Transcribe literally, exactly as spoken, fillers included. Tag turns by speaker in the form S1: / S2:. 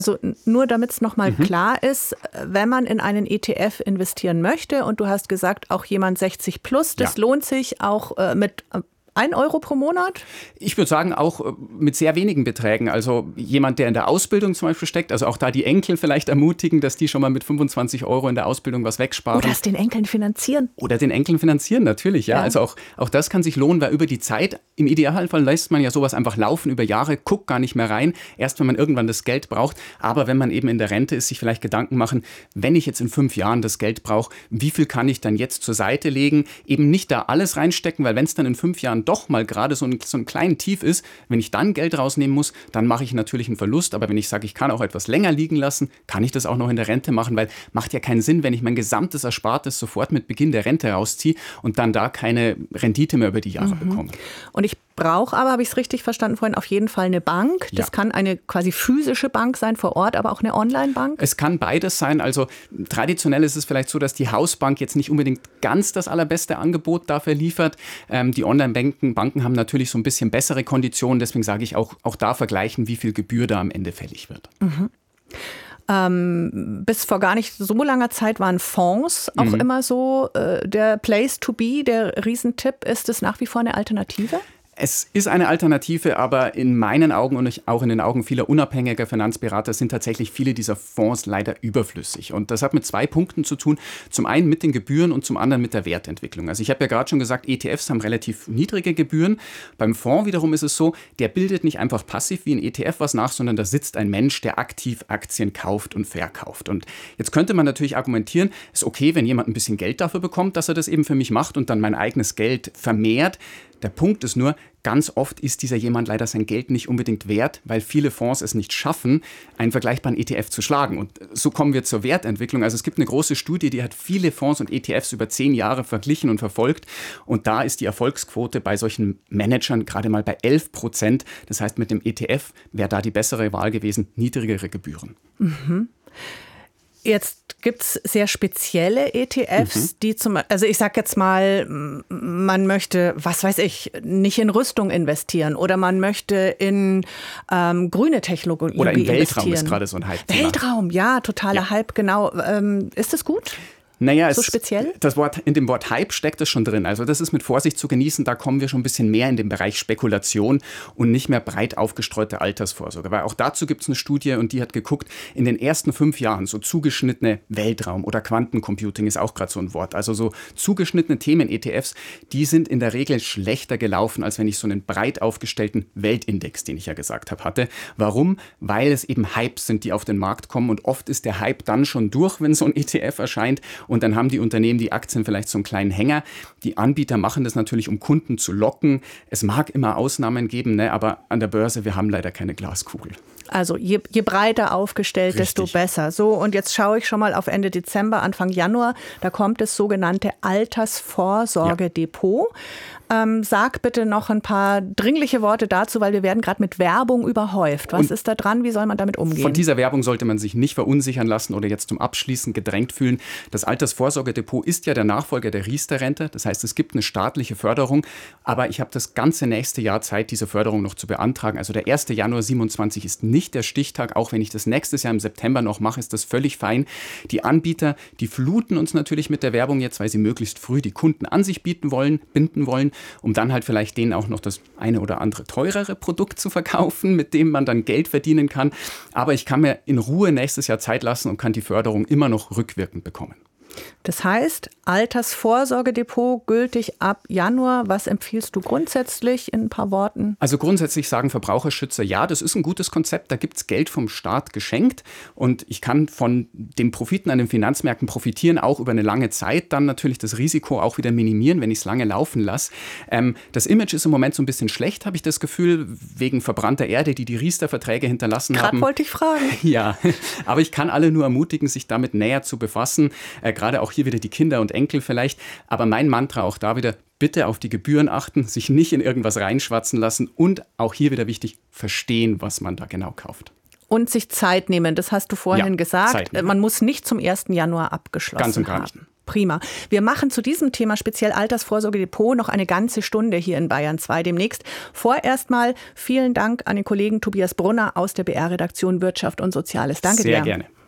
S1: Also nur damit es nochmal
S2: Mhm.
S1: klar ist, wenn man in einen E T F investieren möchte und du hast gesagt, auch jemand sechzig plus, das
S2: Ja.
S1: lohnt sich auch äh, mit äh, ein Euro pro Monat?
S2: Ich würde sagen, auch äh, mit sehr wenigen Beträgen. Also jemand, der in der Ausbildung zum Beispiel steckt, also auch da die Enkel vielleicht ermutigen, dass die schon mal mit fünfundzwanzig Euro in der Ausbildung was wegsparen.
S1: Oder es den Enkeln finanzieren.
S2: Oder den Enkeln finanzieren, natürlich. Ja.
S1: Ja.
S2: Also auch, auch das kann sich lohnen, weil über die Zeit, im Idealfall lässt man ja sowas einfach laufen über Jahre, guckt gar nicht mehr rein, erst wenn man irgendwann das Geld braucht. Aber wenn man eben in der Rente ist, sich vielleicht Gedanken machen, wenn ich jetzt in fünf Jahren das Geld brauche, wie viel kann ich dann jetzt zur Seite legen? Eben nicht da alles reinstecken, weil wenn es dann in fünf Jahren doch mal gerade so ein, so ein kleinen Tief ist, wenn ich dann Geld rausnehmen muss, dann mache ich natürlich einen Verlust. Aber wenn ich sage, ich kann auch etwas länger liegen lassen, kann ich das auch noch in der Rente machen, weil macht ja keinen Sinn, wenn ich mein gesamtes Erspartes sofort mit Beginn der Rente rausziehe und dann da keine Rendite mehr über die Jahre
S1: Mhm.
S2: bekomme.
S1: Und ich brauche aber, habe ich es richtig verstanden vorhin, auf jeden Fall eine Bank. Das
S2: Ja.
S1: kann eine quasi physische Bank sein vor Ort, aber auch eine Online-Bank.
S2: Es kann beides sein. Also traditionell ist es vielleicht so, dass die Hausbank jetzt nicht unbedingt ganz das allerbeste Angebot dafür liefert. Ähm, die Online-Banken Banken haben natürlich so ein bisschen bessere Konditionen. Deswegen sage ich auch, auch da vergleichen, wie viel Gebühr da am Ende fällig wird.
S1: Mhm. Ähm, bis vor gar nicht so langer Zeit waren Fonds auch
S2: Mhm.
S1: immer so äh, der Place to be, der Riesentipp. Ist es nach wie vor eine Alternative?
S2: Es ist eine Alternative, aber in meinen Augen und auch in den Augen vieler unabhängiger Finanzberater sind tatsächlich viele dieser Fonds leider überflüssig. Und das hat mit zwei Punkten zu tun. Zum einen mit den Gebühren und zum anderen mit der Wertentwicklung. Also ich habe ja gerade schon gesagt, E T Fs haben relativ niedrige Gebühren. Beim Fonds wiederum ist es so, der bildet nicht einfach passiv wie ein E T F was nach, sondern da sitzt ein Mensch, der aktiv Aktien kauft und verkauft. Und jetzt könnte man natürlich argumentieren, ist okay, wenn jemand ein bisschen Geld dafür bekommt, dass er das eben für mich macht und dann mein eigenes Geld vermehrt. Der Punkt ist nur, ganz oft ist dieser jemand leider sein Geld nicht unbedingt wert, weil viele Fonds es nicht schaffen, einen vergleichbaren E T F zu schlagen. Und so kommen wir zur Wertentwicklung. Also es gibt eine große Studie, die hat viele Fonds und E T Fs über zehn Jahre verglichen und verfolgt. Und da ist die Erfolgsquote bei solchen Managern gerade mal bei elf Prozent. Das heißt, mit dem E T F wäre da die bessere Wahl gewesen, niedrigere Gebühren.
S1: Mhm. Jetzt gibt es sehr spezielle E T Fs,
S2: Mhm.
S1: die zum, also ich sag jetzt mal, m- man möchte, was weiß ich, nicht in Rüstung investieren oder man möchte in ähm, grüne Technologie
S2: Oder in
S1: investieren.
S2: Weltraum ist gerade so ein Hype-Thema.
S1: Weltraum, ja, totaler
S2: Ja.
S1: Hype, genau. Ähm, ist das gut?
S2: Naja,
S1: So
S2: es,
S1: speziell?
S2: Das Wort, in dem Wort Hype steckt es schon drin. Also das ist mit Vorsicht zu genießen. Da kommen wir schon ein bisschen mehr in den Bereich Spekulation und nicht mehr breit aufgestreute Altersvorsorge. Weil auch dazu gibt es eine Studie und die hat geguckt, in den ersten fünf Jahren so zugeschnittene Weltraum oder Quantencomputing ist auch gerade so ein Wort. Also so zugeschnittene Themen-E T Fs, die sind in der Regel schlechter gelaufen, als wenn ich so einen breit aufgestellten Weltindex, den ich ja gesagt habe, hatte. Warum? Weil es eben Hypes sind, die auf den Markt kommen und oft ist der Hype dann schon durch, wenn so ein E T F erscheint. Und dann haben die Unternehmen, die Aktien vielleicht so einen kleinen Hänger. Die Anbieter machen das natürlich, um Kunden zu locken. Es mag immer Ausnahmen geben, ne? Aber an der Börse, wir haben leider keine Glaskugel.
S1: Also je, je breiter aufgestellt,
S2: Richtig.
S1: desto besser. So, und jetzt schaue ich schon mal auf Ende Dezember, Anfang Januar. Da kommt das sogenannte Altersvorsorgedepot. Ähm, sag bitte noch ein paar dringliche Worte dazu, weil wir werden gerade mit Werbung überhäuft. Was
S2: Und
S1: ist da dran? Wie soll man damit umgehen?
S2: Von dieser Werbung sollte man sich nicht verunsichern lassen oder jetzt zum Abschließen gedrängt fühlen. Das Altersvorsorgedepot ist ja der Nachfolger der Riester-Rente. Das heißt, es gibt eine staatliche Förderung. Aber ich habe das ganze nächste Jahr Zeit, diese Förderung noch zu beantragen. Also der erste Januar siebenundzwanzig ist nicht der Stichtag. Auch wenn ich das nächstes Jahr im September noch mache, ist das völlig fein. Die Anbieter, die fluten uns natürlich mit der Werbung jetzt, weil sie möglichst früh die Kunden an sich bieten wollen, binden wollen, um dann halt vielleicht denen auch noch das eine oder andere teurere Produkt zu verkaufen, mit dem man dann Geld verdienen kann. Aber ich kann mir in Ruhe nächstes Jahr Zeit lassen und kann die Förderung immer noch rückwirkend bekommen.
S1: Das heißt, Altersvorsorgedepot gültig ab Januar. Was empfiehlst du grundsätzlich in ein paar Worten?
S2: Also grundsätzlich sagen Verbraucherschützer, ja, das ist ein gutes Konzept, da gibt es Geld vom Staat geschenkt und ich kann von den Profiten an den Finanzmärkten profitieren, auch über eine lange Zeit, dann natürlich das Risiko auch wieder minimieren, wenn ich es lange laufen lasse. Ähm, das Image ist im Moment so ein bisschen schlecht, habe ich das Gefühl, wegen verbrannter Erde, die die Riester-Verträge hinterlassen
S1: Gerade
S2: haben.
S1: wollte ich fragen.
S2: Ja, aber ich kann alle nur ermutigen, sich damit näher zu befassen. Äh, gerade auch hier wieder die Kinder und Enkel vielleicht. Aber mein Mantra auch da wieder, bitte auf die Gebühren achten, sich nicht in irgendwas reinschwatzen lassen und auch hier wieder wichtig, verstehen, was man da genau kauft.
S1: Und sich Zeit nehmen, das hast du vorhin
S2: Ja,
S1: gesagt.
S2: Zeit nehmen.
S1: Man muss nicht zum ersten Januar abgeschlossen
S2: Ganz und gar
S1: haben.
S2: nicht.
S1: Prima. Wir machen zu diesem Thema speziell Altersvorsorgedepot noch eine ganze Stunde hier in Bayern zwei demnächst. Vorerst mal vielen Dank an den Kollegen Tobias Brunner aus der B R-Redaktion Wirtschaft und Soziales. Danke
S2: sehr
S1: dir.
S2: Sehr gerne.